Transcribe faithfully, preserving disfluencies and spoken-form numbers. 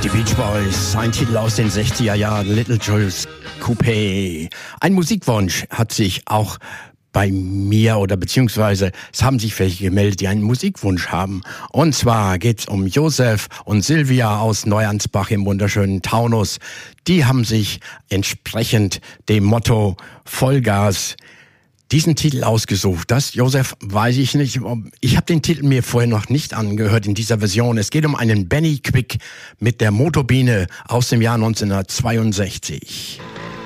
Die Beach Boys, ein Titel aus den sechziger Jahren, Little Joe's Coupé. Ein Musikwunsch hat sich auch bei mir oder beziehungsweise es haben sich welche gemeldet, die einen Musikwunsch haben. Und zwar geht's um Josef und Silvia aus Neuansbach im wunderschönen Taunus. Die haben sich entsprechend dem Motto Vollgas diesen Titel ausgesucht. Das, Josef, weiß ich nicht. Ich habe den Titel mir vorher noch nicht angehört in dieser Version. Es geht um einen Benny Quick mit der Motorbiene aus dem Jahr neunzehnhundertzweiundsechzig.